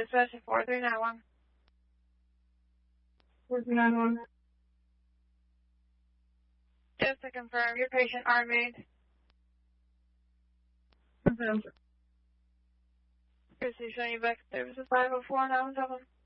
dispatch to 4391. 4391. Just to confirm, your patient RMA'd. Confirmed. Chrissy showing you back services 50497.